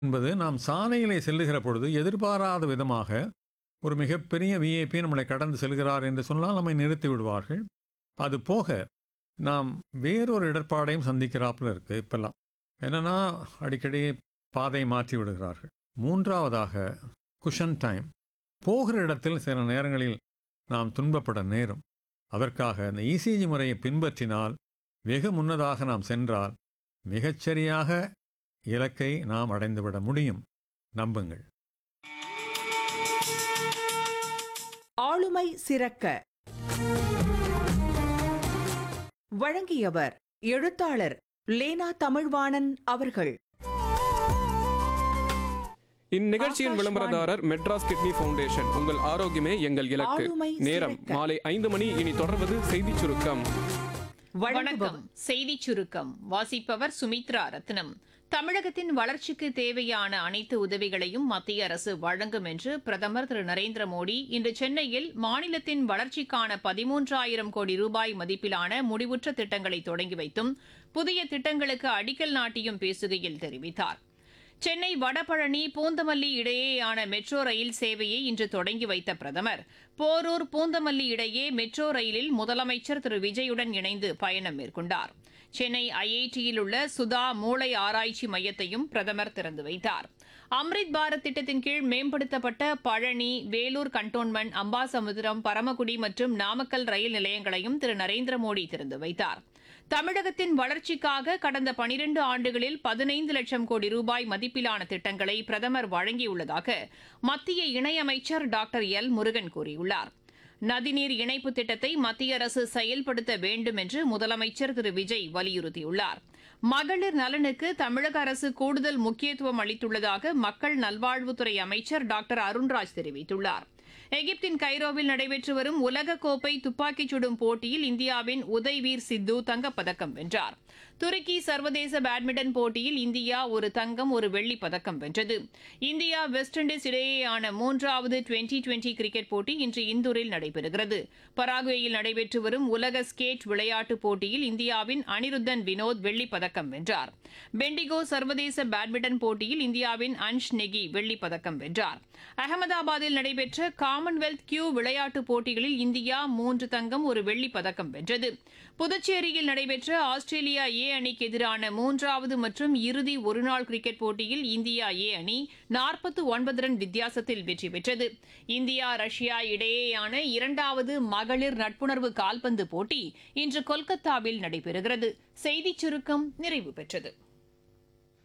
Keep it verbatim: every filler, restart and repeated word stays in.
என்பது நாம் சாலையிலே செல்லுகிற பொழுது எதிர்பாராத விதமாக ஒரு மிகப்பெரிய விஐபி நம்மளை கடந்து செல்கிறார் என்று சொன்னால் நம்மை நிறுத்தி விடுவார்கள். அது போக நாம் வேறொரு இடர்பாடையும் சந்திக்கிறாப்புல இருக்கு இப்பெல்லாம். என்னன்னா அடிக்கடி பாதை மாற்றி விடுகிறார்கள். மூன்றாவதாக குஷன் டைம். போகிற இடத்தில் சில நேரங்களில் நாம் துன்பப்பட நேரும். அதற்காக இந்த இசிஜி முறையை பின்பற்றினால் வெகு முன்னதாக நாம் சென்றால் மிகச்சரியாக இலக்கை நாம் அடைந்துவிட முடியும். நம்புங்கள். ஆளுமை சிறக்க வழங்கியவர் எழுத்தாளர் லேனா தமிழ்வாணன் அவர்கள். இந்நிகழ்ச்சியின் விளம்பரதாரர் மெட்ராஸ் கிட்னி ஃபவுண்டேஷன். உங்கள் ஆரோக்கியமே எங்கள் இலக்கு. ஆளுமை நேரம் சிறக்க. மாலை ஐந்து மணி. இனி தொடர்வது செய்தி சுருக்கம். வணக்கம். செய்தி சுருக்கம் வாசிப்பவர் சுமித்ரா ரத்னம். தமிழகத்தின் வளர்ச்சிக்கு தேவையான அனைத்து உதவிகளையும் மத்திய அரசு வழங்கும் என்று பிரதமர் திரு நரேந்திர மோடி இன்று சென்னையில் மாநிலத்தின் வளர்ச்சிக்கான பதிமூன்றாயிரம் கோடி ரூபாய் மதிப்பிலான முடிவுற்ற திட்டங்களை தொடங்கி வைத்தும் புதிய திட்டங்களுக்கு அடிக்கல் நாட்டியும் பேசுகையில் தெரிவித்தார். சென்னை வடபழனி பூந்தமல்லி இடையேயான மெட்ரோ ரயில் சேவையை இன்று தொடங்கி வைத்த பிரதமர் போரூர் பூந்தமல்லி இடையே மெட்ரோ ரயிலில் முதலமைச்சர் திரு விஜயுடன் இணைந்து பயணம் மேற்கொண்டார். சென்னை ஐஐடியில் உள்ள சுதா மூளை ஆராய்ச்சி மையத்தையும் பிரதமர் திறந்து வைத்தார். அம்ரித் பாரத் திட்டத்தின் கீழ் மேம்படுத்தப்பட்ட பழனி, வேலூர் கண்டோன்மெண்ட், அம்பாசமுத்திரம், பரமக்குடி மற்றும் நாமக்கல் ரயில் நிலையங்களையும் திரு நரேந்திர மோடி திறந்து வைத்தார். தமிழகத்தின் வளர்ச்சிக்காக கடந்த பனிரண்டு ஆண்டுகளில் பதினைந்து லட்சம் கோடி ரூபாய் மதிப்பிலான திட்டங்களை பிரதமர் வழங்கியுள்ளதாக மத்திய இணையமைச்சர் டாக்டர் எல் முருகன் கூறியுள்ளார். நதிநீர் இணைப்பு திட்டத்தை மத்திய அரசு செயல்படுத்த வேண்டும் என்று முதலமைச்சர் திரு விஜய் வலியுறுத்தியுள்ளார். மகளிர் நலனுக்கு தமிழக அரசு கூடுதல் முக்கியத்துவம் அளித்துள்ளதாக மக்கள் நல்வாழ்வுத்துறை அமைச்சர் டாக்டர் அருண்ராஜ் தெரிவித்துள்ளார். எகிப்தின் கைரோவில் நடைபெற்று வரும் உலகக்கோப்பை துப்பாக்கிச் சுடும் போட்டியில் இந்தியாவின் உதய்வீர் சித்து தங்கப்பதக்கம் வென்றார். துருக்கி சர்வதேச பேட்மிண்டன் போட்டியில் இந்தியா ஒரு தங்கம் ஒரு வெள்ளிப் பதக்கம் வென்றது. இந்தியா வெஸ்ட் இண்டீஸ் இடையேயான மூன்றாவது டுவெண்டி டுவெண்டி கிரிக்கெட் போட்டி இன்று இந்தூரில் நடைபெறுகிறது. பராகுவேயில் நடைபெற்று வரும் உலக ஸ்கேட் விளையாட்டுப் போட்டியில் இந்தியாவின் அனிருத்தன் வினோத் வெள்ளிப் பதக்கம் வென்றார். பெண்டிகோ சர்வதேச பேட்மிண்டன் போட்டியில் இந்தியாவின் அன்ஷ் நெகி வெள்ளிப் பதக்கம் வென்றார். அகமதாபாத்தில் நடைபெற்ற காமன்வெல்த் கியூ விளையாட்டுப் போட்டிகளில் இந்தியா மூன்று தங்கம் ஒரு வெள்ளிப் பதக்கம் வென்றது. புதுச்சேரியில் நடைபெற்ற ஆஸ்திரேலியா ஏ அணிக்கு எதிரான மூன்றாவது மற்றும் இறுதி ஒருநாள் கிரிக்கெட் போட்டியில் இந்தியா ஏ அணி நாற்பத்தி ஒன்பது ரன் வித்தியாசத்தில் வெற்றி பெற்றது. இந்தியா ரஷ்யா இடையேயான இரண்டாவது மகளிர் நட்புணர்வு கால்பந்து போட்டி இன்று கொல்கத்தாவில் நடைபெறுகிறது. செய்திச் சுருக்கம் நிறைவு பெற்றது.